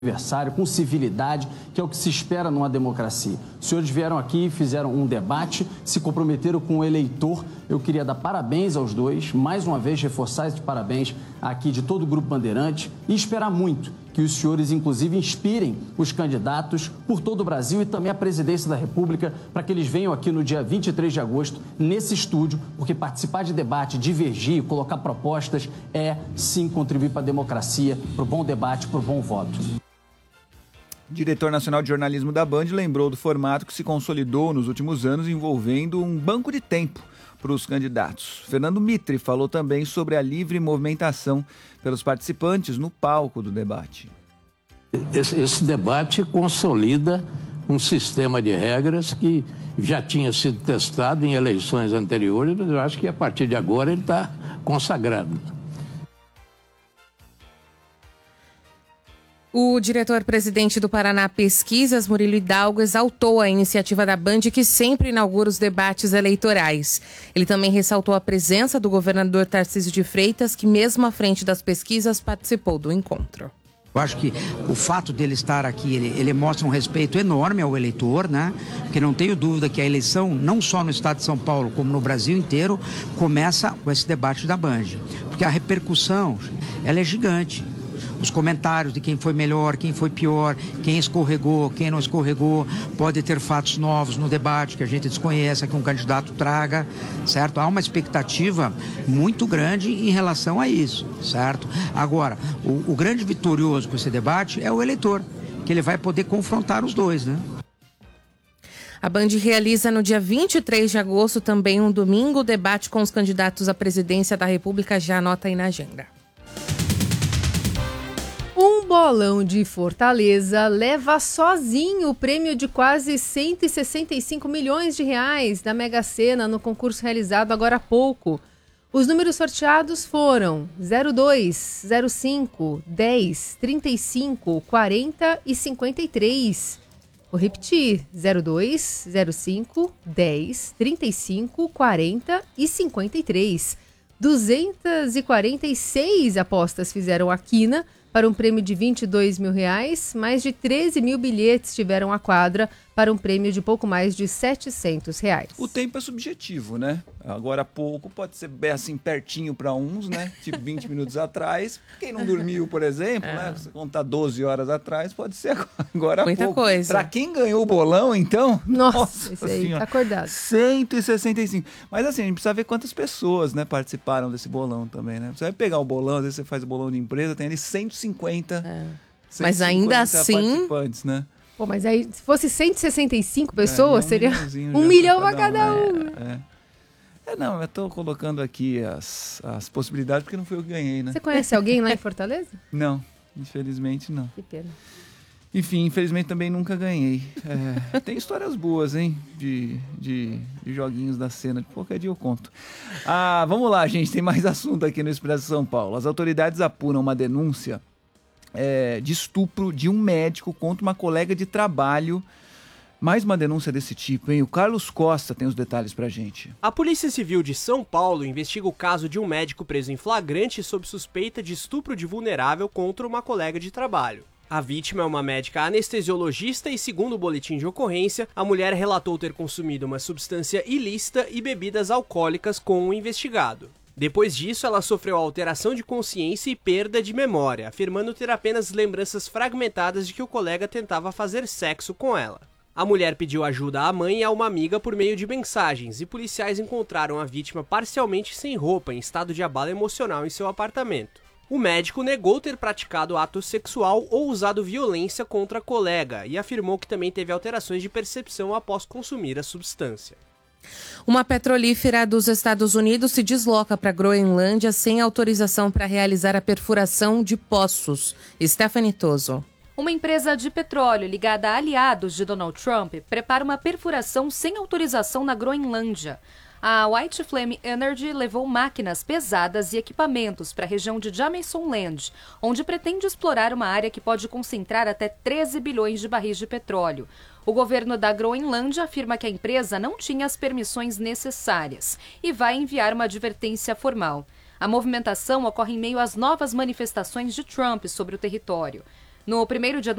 adversário, com civilidade, que é o que se espera numa democracia. Os senhores vieram aqui, fizeram um debate, se comprometeram com o eleitor. Eu queria dar parabéns aos dois, mais uma vez reforçar esse parabéns aqui de todo o Grupo Bandeirante e esperar muito que os senhores, inclusive, inspirem os candidatos por todo o Brasil e também a presidência da República para que eles venham aqui no dia 23 de agosto, nesse estúdio, porque participar de debate, divergir, colocar propostas é, sim, contribuir para a democracia, para o bom debate, para o bom voto. O diretor nacional de jornalismo da Band lembrou do formato que se consolidou nos últimos anos envolvendo um banco de tempo para os candidatos. Fernando Mitre falou também sobre a livre movimentação pelos participantes no palco do debate. Esse debate consolida um sistema de regras que já tinha sido testado em eleições anteriores, mas eu acho que a partir de agora ele está consagrado. O diretor-presidente do Paraná Pesquisas, Murilo Hidalgo, exaltou a iniciativa da Band, que sempre inaugura os debates eleitorais. Ele também ressaltou a presença do governador Tarcísio de Freitas, que mesmo à frente das pesquisas participou do encontro. Eu acho que o fato dele estar aqui, ele mostra um respeito enorme ao eleitor, né? Porque não tenho dúvida que a eleição, não só no estado de São Paulo, como no Brasil inteiro, começa com esse debate da Band. Porque a repercussão, ela é gigante. Os comentários de quem foi melhor, quem foi pior, quem escorregou, quem não escorregou, pode ter fatos novos no debate que a gente desconhece, que um candidato traga, certo? Há uma expectativa muito grande em relação a isso, certo? Agora, o grande vitorioso com esse debate é o eleitor, que ele vai poder confrontar os dois, né? A Band realiza no dia 23 de agosto, também um domingo, o debate com os candidatos à presidência da República. Já anota aí na agenda. Um bolão de Fortaleza leva sozinho o prêmio de quase 165 milhões de reais da Mega Sena no concurso realizado agora há pouco. Os números sorteados foram 02, 05, 10, 35, 40 e 53. Vou repetir, 02, 05, 10, 35, 40 e 53. 246 apostas fizeram a quina para um prêmio de R$22 mil, mais de 13 mil bilhetes tiveram a quadra para um prêmio de pouco mais de R$700. O tempo é subjetivo, né? Agora há pouco pode ser bem assim pertinho para uns, né? Tipo 20 minutos atrás. Quem não dormiu, por exemplo, né? Se contar 12 horas atrás, pode ser agora há pouco. Muita coisa. Para quem ganhou o bolão, então... Nossa, esse aí tá acordado. 165. Mas assim, a gente precisa ver quantas pessoas, né, participaram desse bolão também, né? Você vai pegar o bolão, às vezes você faz o bolão de empresa, tem ali 150. Mas ainda assim... participantes, né? Pô, mas aí, se fosse 165 pessoas, seria um milhão para cada um. Não, eu tô colocando aqui as possibilidades porque não foi eu que ganhei, né? Você conhece alguém lá em Fortaleza? Não, infelizmente não. Que pena. Enfim, infelizmente também nunca ganhei. Tem histórias boas, hein? De joguinhos da cena. Qualquer dia eu conto. Vamos lá, gente. Tem mais assunto aqui no Expresso São Paulo. As autoridades apuram uma denúncia de estupro de um médico contra uma colega de trabalho. Mais uma denúncia desse tipo, hein? O Carlos Costa tem os detalhes pra gente. A Polícia Civil de São Paulo investiga o caso de um médico preso em flagrante sob suspeita de estupro de vulnerável contra uma colega de trabalho. A vítima é uma médica anestesiologista e, segundo o boletim de ocorrência, a mulher relatou ter consumido uma substância ilícita e bebidas alcoólicas com o investigado. Depois disso, ela sofreu alteração de consciência e perda de memória, afirmando ter apenas lembranças fragmentadas de que o colega tentava fazer sexo com ela. A mulher pediu ajuda à mãe e a uma amiga por meio de mensagens, e policiais encontraram a vítima parcialmente sem roupa, em estado de abalo emocional em seu apartamento. O médico negou ter praticado ato sexual ou usado violência contra a colega e afirmou que também teve alterações de percepção após consumir a substância. Uma petrolífera dos Estados Unidos se desloca para a Groenlândia sem autorização para realizar a perfuração de poços. Stephanie Toso. Uma empresa de petróleo ligada a aliados de Donald Trump prepara uma perfuração sem autorização na Groenlândia. A White Flame Energy levou máquinas pesadas e equipamentos para a região de Jamesonland, onde pretende explorar uma área que pode concentrar até 13 bilhões de barris de petróleo. O governo da Groenlândia afirma que a empresa não tinha as permissões necessárias e vai enviar uma advertência formal. A movimentação ocorre em meio às novas manifestações de Trump sobre o território. No primeiro dia do